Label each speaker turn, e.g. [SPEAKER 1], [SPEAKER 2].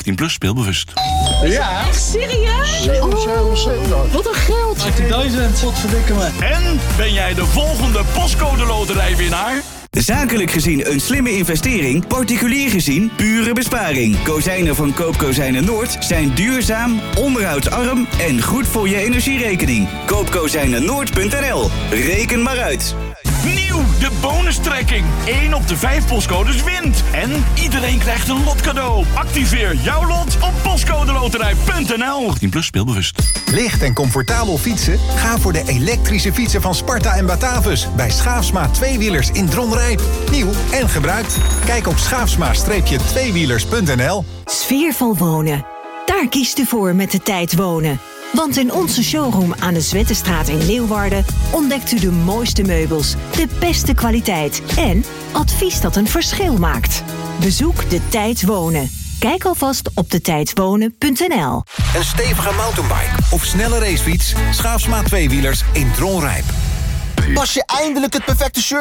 [SPEAKER 1] 18 plus speelbewust.
[SPEAKER 2] Ja.
[SPEAKER 3] Echt serieus?
[SPEAKER 2] 7.
[SPEAKER 3] Wat een geld.
[SPEAKER 2] 18.000. Wat verdikken me.
[SPEAKER 1] En ben jij de volgende postcode loterijwinnaar?
[SPEAKER 4] Zakelijk gezien een slimme investering, particulier gezien pure besparing. Kozijnen van Koopkozijnen Noord zijn duurzaam, onderhoudsarm en goed voor je energierekening. Koopkozijnennoord.nl. Reken maar uit.
[SPEAKER 1] Nieuw, de bonustrekking. 1 op de 5 postcodes wint. En iedereen krijgt een lotcadeau. Activeer jouw lot op postcodeloterij.nl. 18 plus speelbewust.
[SPEAKER 5] Licht en comfortabel fietsen? Ga voor de elektrische fietsen van Sparta en Batavus. Bij Schaafsma tweewielers in Dronrijp. Nieuw en gebruikt. Kijk op schaafsma-tweewielers.nl.
[SPEAKER 6] Sfeervol wonen. Daar kiest u voor met de Tijd Wonen. Want in onze showroom aan de Zwettenstraat in Leeuwarden ontdekt u de mooiste meubels, de beste kwaliteit en advies dat een verschil maakt. Bezoek de Tijd Wonen. Kijk alvast op detijdwonen.nl.
[SPEAKER 5] Een stevige mountainbike of snelle racefiets? Schaafsma tweewielers in Dronrijp.
[SPEAKER 7] Pas je eindelijk het perfecte shirt